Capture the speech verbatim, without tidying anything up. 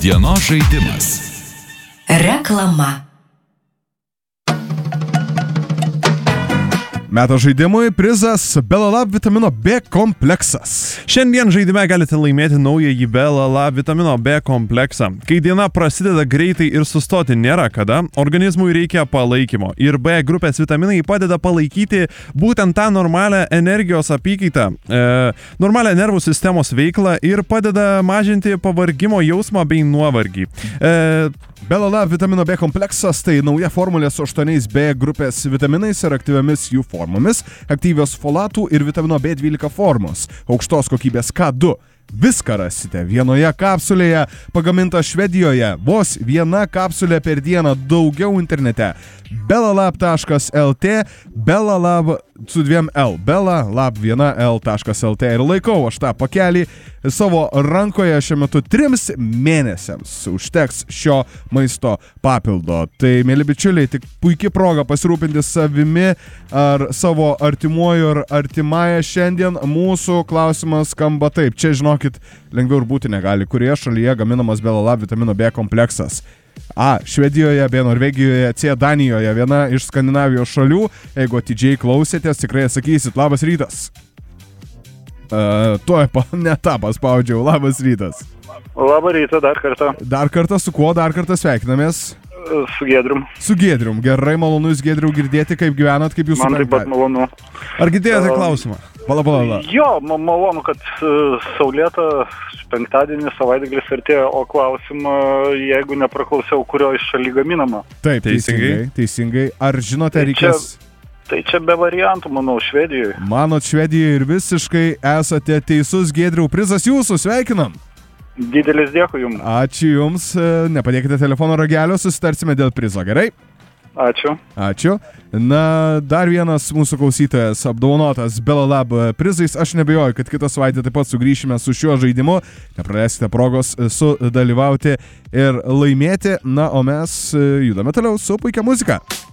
Dienos žaidimas. Reklama. Meto žaidimui prizas Belalab vitamino B kompleksas. Šiandien žaidime galite laimėti naująjį Belalab vitamino B kompleksą. Kai diena prasideda greitai ir sustoti nėra kada, organizmui reikia palaikymo. Ir B grupės vitaminai padeda palaikyti būtent tą normalią energijos apykaitą, e, normalią nervų sistemos veiklą ir padeda mažinti pavargimo jausmą bei nuovargį. E, Belalab vitamino B kompleksas tai nauja formulė su aštuoniais B grupės vitaminais ir aktyviamis jų formomis, aktyvios folatų ir vitamino B dvylika formos, aukštos kokybės K du. Viską rasite vienoje kapsulėje, pagaminta Švedijoje, vos viena kapsulė per dieną, daugiau internete. belalab taškas lt, belalab su dviem L, belalab viena L taškas lt ir laikau aš tą pakelį savo rankoje šiuo metu trims mėnesiams užteks šio maisto papildo. Tai, mėly bičiuliai, tik puikia proga pasirūpinti savimi ar savo artimuoju ar artimąją šiandien. Mūsų klausimas skamba taip, čia žinokit, lengviau ir būti negali, kurioje šalyje gaminamas Belalab vitamino B kompleksas. A. Švedijoje, B. Norvegijoje, C. Danijoje, viena iš Skandinavijos šalių. Jeigu atidžiai klausėtės, tikrai atsakysit. Labas rytas. Uh, tuoj pa, ne tą paspaudžiau. Labas rytas. Labą rytą dar kartą. Dar kartą su kuo, dar kartą sveikinamės? Su Giedrium. Su Giedrium. Gerai, malonu jūs, Giedriu, girdėti, kaip gyvenat, kaip jūs... Man taip pat malonu. Ar girdėjote Uh, klausimą? Pala, pala, pala. Jo, ma- malonu, kad uh, saulėta penktadienį savaitgalis artėjo, o klausimą, jeigu nepraklausiau, kurio iš šaly gaminama. Taip, teisingai, teisingai. Ar žinote, reikės... Tai čia be variantų, manau, Švedijoje. Manot, Švedijoje ir visiškai esate teisus, Giedriau. Prizas jūsų, sveikinam. Didelis dėkui jums. Ačiū jums. Nepadėkite telefono ragelio, susitarsime dėl prizo, gerai? Ačiū. Ačiū. Na, dar vienas mūsų klausytojas apdovanotas Belalab prizais. Aš nebejoju, kad kitą savaitę taip pat sugrįšime su šiuo žaidimu. Nepraleiskite progos sudalyvauti ir laimėti. Na, o mes judame toliau su puikia muzika.